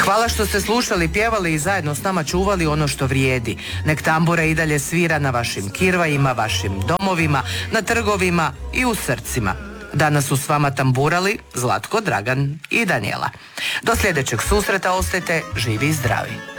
Hvala što ste slušali, pjevali i zajedno s nama čuvali ono što vrijedi. Nek tambura i dalje svira na vašim kirvajima, vašim domovima, na trgovima i u srcima. Danas su s vama tamburali Zlatko, Dragan i Danijela. Do sljedećeg susreta ostajte živi i zdravi.